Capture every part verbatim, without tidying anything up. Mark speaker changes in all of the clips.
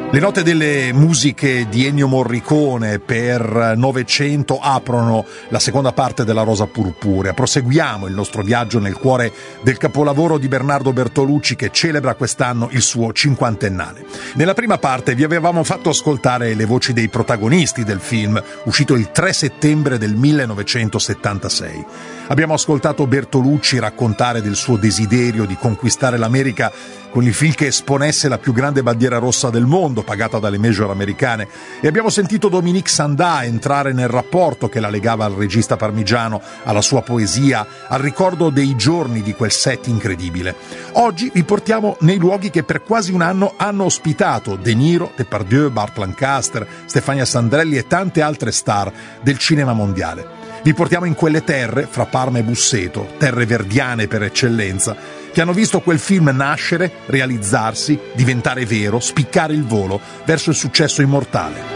Speaker 1: Le note delle musiche di Ennio Morricone per Novecento aprono la seconda parte della Rosa Purpurea. Proseguiamo il nostro viaggio nel cuore del capolavoro di Bernardo Bertolucci, che celebra quest'anno il suo cinquantennale. Nella prima parte vi avevamo fatto ascoltare le voci dei protagonisti del film, uscito il tre settembre del millenovecentosettantasei. Abbiamo ascoltato Bertolucci raccontare del suo desiderio di conquistare l'America con il film che esponesse la più grande bandiera rossa del mondo, pagata dalle major americane, e abbiamo sentito Dominique Sanda entrare nel rapporto che la legava al regista parmigiano, alla sua poesia, al ricordo dei giorni di quel set incredibile. Oggi vi portiamo nei luoghi che per quasi un anno hanno ospitato De Niro, Depardieu, Burt Lancaster, Stefania Sandrelli e tante altre star del cinema mondiale. Vi portiamo in quelle terre, fra Parma e Busseto, terre verdiane per eccellenza, che hanno visto quel film nascere, realizzarsi, diventare vero, spiccare il volo verso il successo immortale.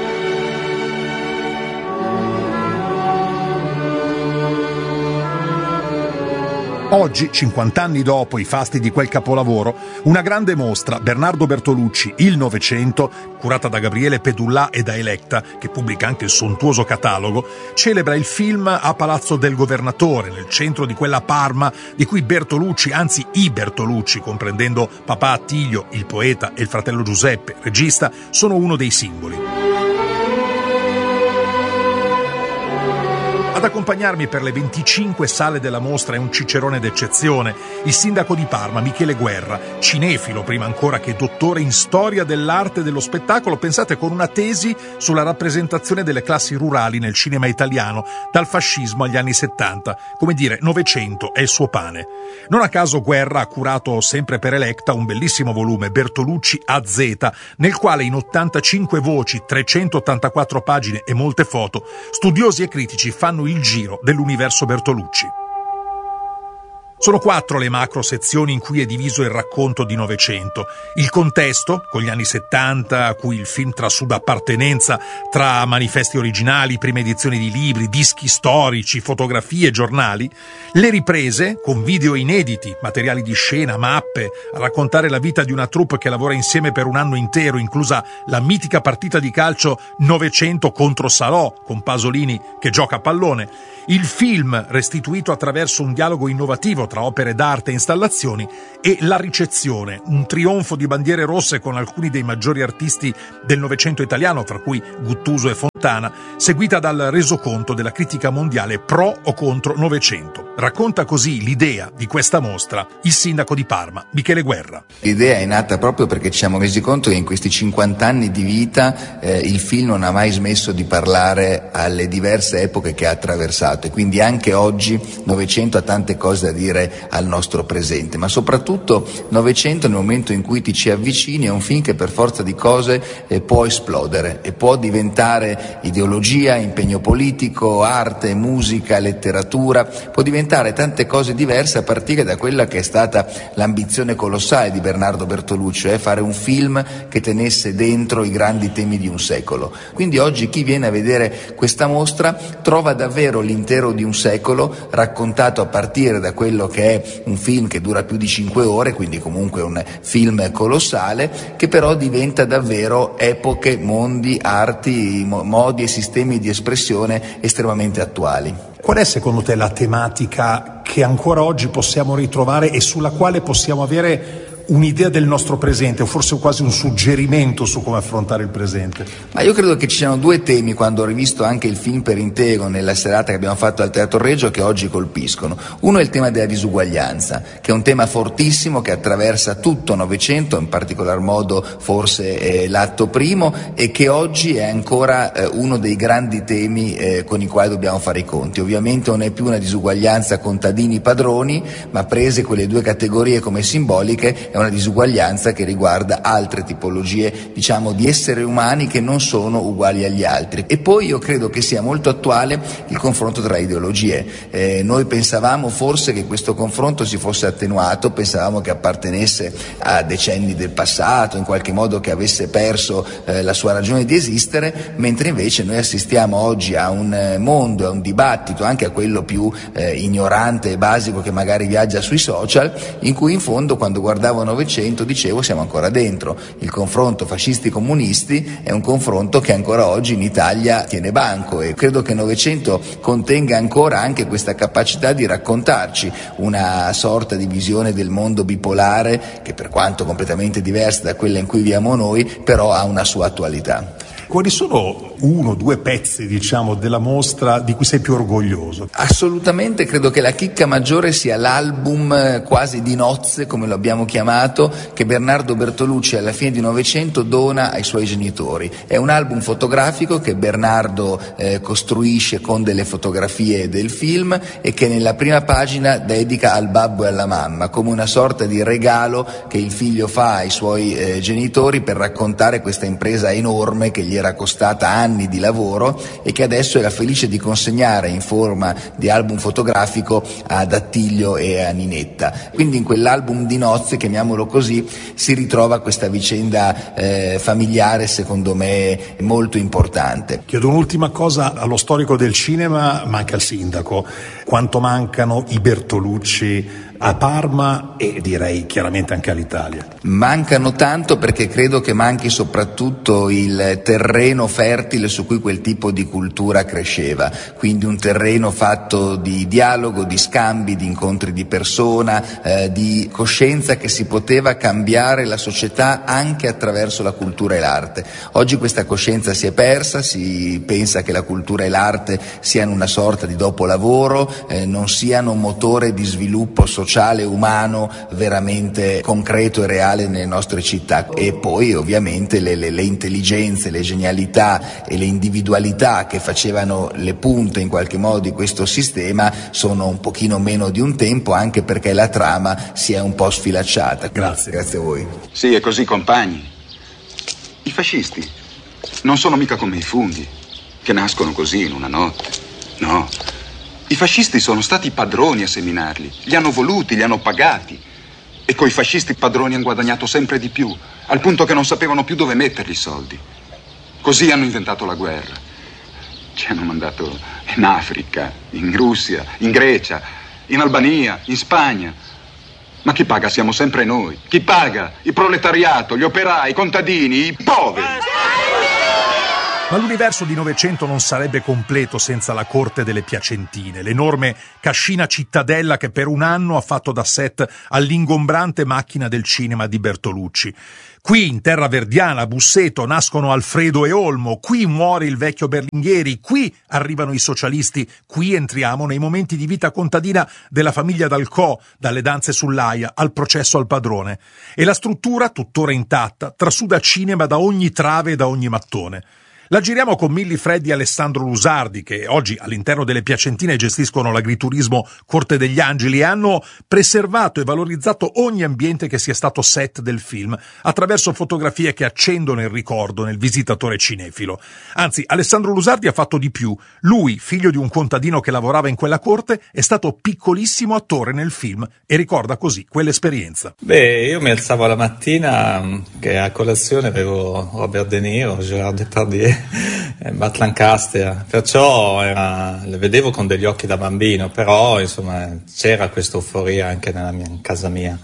Speaker 1: Oggi, cinquant'anni dopo i fasti di quel capolavoro, una grande mostra, Bernardo Bertolucci, il Novecento, curata da Gabriele Pedullà e da Electa, che pubblica anche il sontuoso catalogo, celebra il film a Palazzo del Governatore, nel centro di quella Parma di cui Bertolucci, anzi i Bertolucci, comprendendo papà Attilio, il poeta, e il fratello Giuseppe, regista, sono uno dei simboli. Ad accompagnarmi per le venticinque sale della mostra è un cicerone d'eccezione, il sindaco di Parma, Michele Guerra, cinefilo prima ancora che dottore in storia dell'arte e dello spettacolo, pensate, con una tesi sulla rappresentazione delle classi rurali nel cinema italiano dal fascismo agli anni settanta. Come dire, Novecento è il suo pane. Non a caso Guerra ha curato sempre per Electa un bellissimo volume, Bertolucci A Z, nel quale in ottantacinque voci, trecentottantaquattro pagine e molte foto, studiosi e critici fanno il giro dell'universo Bertolucci. Sono quattro le macro sezioni in cui è diviso il racconto di Novecento. Il contesto, con gli anni settanta, a cui il film trasuda appartenenza tra manifesti originali, prime edizioni di libri, dischi storici, fotografie, giornali. Le riprese, con video inediti, materiali di scena, mappe, a raccontare la vita di una troupe che lavora insieme per un anno intero, inclusa la mitica partita di calcio Novecento contro Salò, con Pasolini che gioca a pallone. Il film restituito attraverso un dialogo innovativo tra opere d'arte e installazioni, e la ricezione, un trionfo di bandiere rosse con alcuni dei maggiori artisti del Novecento italiano, tra cui Guttuso e Fontana, seguita dal resoconto della critica mondiale pro o contro Novecento. Racconta così l'idea di questa mostra il sindaco di Parma, Michele Guerra.
Speaker 2: L'idea è nata proprio perché ci siamo resi conto che in questi cinquanta anni di vita eh, il film non ha mai smesso di parlare alle diverse epoche che ha attraversato, e quindi anche oggi Novecento ha tante cose da dire al nostro presente, ma soprattutto Novecento, nel momento in cui ti ci avvicini, è un film che per forza di cose eh, può esplodere e può diventare ideologia, impegno politico, arte, musica, letteratura, può diventare tante cose diverse a partire da quella che è stata l'ambizione colossale di Bernardo Bertolucci, cioè fare un film che tenesse dentro i grandi temi di un secolo. Quindi oggi chi viene a vedere questa mostra trova davvero l'intero di un secolo raccontato a partire da quello che è un film che dura più di cinque ore, quindi comunque un film colossale, che però diventa davvero epoche, mondi, arti, modi e sistemi di espressione estremamente attuali.
Speaker 1: Qual è secondo te la tematica che ancora oggi possiamo ritrovare e sulla quale possiamo avere un'idea del nostro presente, o forse quasi un suggerimento su come affrontare il presente?
Speaker 2: Ma io credo che ci siano due temi, quando ho rivisto anche il film per intero nella serata che abbiamo fatto al Teatro Regio, che oggi colpiscono. Uno è il tema della disuguaglianza, che è un tema fortissimo che attraversa tutto Novecento, in particolar modo forse eh, l'atto primo, e che oggi è ancora eh, uno dei grandi temi eh, con i quali dobbiamo fare i conti. Ovviamente non è più una disuguaglianza contadini-padroni, ma prese quelle due categorie come simboliche, è una disuguaglianza che riguarda altre tipologie, diciamo, di esseri umani che non sono uguali agli altri. E poi io credo che sia molto attuale il confronto tra ideologie. Eh, noi pensavamo forse che questo confronto si fosse attenuato, pensavamo che appartenesse a decenni del passato, in qualche modo che avesse perso eh, la sua ragione di esistere, mentre invece noi assistiamo oggi a un eh, mondo, a un dibattito, anche a quello più eh, ignorante e basico che magari viaggia sui social, in cui in fondo, quando guardavo Novecento, dicevo, siamo ancora dentro. Il confronto fascisti-comunisti è un confronto che ancora oggi in Italia tiene banco, e credo che Novecento contenga ancora anche questa capacità di raccontarci una sorta di visione del mondo bipolare che, per quanto completamente diversa da quella in cui viviamo noi, però ha una sua attualità.
Speaker 1: Quali sono uno o due pezzi, diciamo, della mostra di cui sei più orgoglioso?
Speaker 2: Assolutamente credo che la chicca maggiore sia l'album quasi di nozze, come lo abbiamo chiamato, che Bernardo Bertolucci alla fine di Novecento dona ai suoi genitori. È un album fotografico che Bernardo eh, costruisce con delle fotografie del film e che nella prima pagina dedica al babbo e alla mamma, come una sorta di regalo che il figlio fa ai suoi eh, genitori per raccontare questa impresa enorme che gli era costata anni di lavoro e che adesso era felice di consegnare in forma di album fotografico ad Attilio e a Ninetta. Quindi in quell'album di nozze, chiamiamolo così, si ritrova questa vicenda eh, familiare, secondo me molto importante.
Speaker 1: Chiedo un'ultima cosa allo storico del cinema, manca il sindaco. Quanto mancano i Bertolucci a Parma e direi chiaramente anche all'Italia?
Speaker 2: Mancano tanto, perché credo che manchi soprattutto il terreno fertile su cui quel tipo di cultura cresceva, quindi un terreno fatto di dialogo, di scambi, di incontri di persona, eh, di coscienza che si poteva cambiare la società anche attraverso la cultura e l'arte. Oggi questa coscienza si è persa, si pensa che la cultura e l'arte siano una sorta di dopolavoro, eh, non siano un motore di sviluppo sociale, umano, veramente concreto e reale nelle nostre città. E poi ovviamente le, le, le intelligenze, le genialità e le individualità che facevano le punte in qualche modo di questo sistema sono un pochino meno di un tempo, anche perché la trama si è un po' sfilacciata.
Speaker 1: Grazie.
Speaker 2: Grazie a voi.
Speaker 3: Sì, è così, compagni. I fascisti non sono mica come i funghi, che nascono così in una notte. No. I fascisti sono stati i padroni a seminarli, li hanno voluti, li hanno pagati. E coi fascisti i padroni hanno guadagnato sempre di più, al punto che non sapevano più dove metterli i soldi. Così hanno inventato la guerra. Ci hanno mandato in Africa, in Russia, in Grecia, in Albania, in Spagna. Ma chi paga siamo sempre noi. Chi paga? Il proletariato, gli operai, i contadini, i poveri.
Speaker 1: Ma l'universo di Novecento non sarebbe completo senza la corte delle Piacentine, l'enorme cascina cittadella che per un anno ha fatto da set all'ingombrante macchina del cinema di Bertolucci. Qui, in terra verdiana, a Busseto, nascono Alfredo e Olmo, qui muore il vecchio Berlinghieri, qui arrivano i socialisti, qui entriamo nei momenti di vita contadina della famiglia D'Alcò, dalle danze sull'Aia al processo al padrone. E la struttura, tuttora intatta, trasuda cinema da ogni trave e da ogni mattone. La giriamo con Milli Freddi e Alessandro Lusardi, che oggi all'interno delle Piacentine gestiscono l'agriturismo Corte degli Angeli e hanno preservato e valorizzato ogni ambiente che sia stato set del film, attraverso fotografie che accendono il ricordo nel visitatore cinefilo. Anzi, Alessandro Lusardi ha fatto di più. Lui, figlio di un contadino che lavorava in quella corte, è stato piccolissimo attore nel film e ricorda così quell'esperienza.
Speaker 4: Beh, io mi alzavo la mattina che a colazione avevo Robert De Niro, Gérard Depardieu, Burt Lancaster, perciò era, le vedevo con degli occhi da bambino, però insomma c'era questa euforia anche nella mia, in casa mia.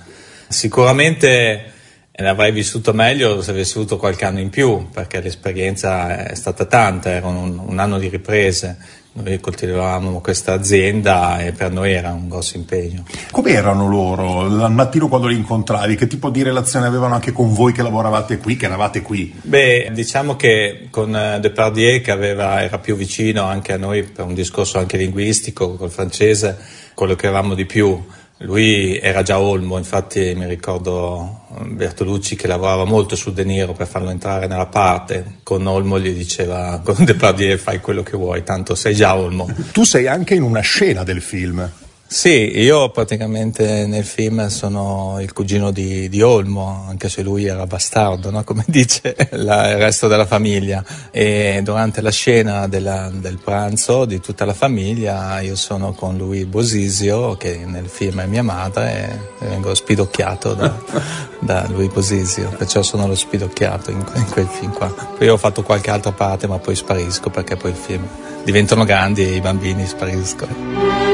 Speaker 4: Sicuramente l'avrei vissuto meglio se avessi avuto qualche anno in più, perché l'esperienza è stata tanta, era un, un anno di riprese. Noi coltivavamo questa azienda e per noi era un grosso impegno.
Speaker 1: Come erano loro al mattino quando li incontravi? Che tipo di relazione avevano anche con voi che lavoravate qui, che eravate qui?
Speaker 4: Beh, diciamo che con Depardieu, che aveva, era più vicino anche a noi per un discorso anche linguistico col francese, colloquiavamo di più. Lui era già Olmo, infatti mi ricordo Bertolucci che lavorava molto su De Niro per farlo entrare nella parte. Con Olmo gli diceva, con Depardieu fai quello che vuoi, tanto sei già Olmo.
Speaker 1: Tu sei anche in una scena del film.
Speaker 4: Sì, io praticamente nel film sono il cugino di, di Olmo, anche se lui era bastardo, no? Come dice la, il resto della famiglia. E durante la scena della, del pranzo di tutta la famiglia io sono con lui Bosisio, che nel film è mia madre, e vengo spidocchiato da, da lui Bosisio, perciò sono lo spidocchiato in, in quel film qua. Poi ho fatto qualche altra parte ma poi sparisco, perché poi il film diventano grandi e i bambini spariscono.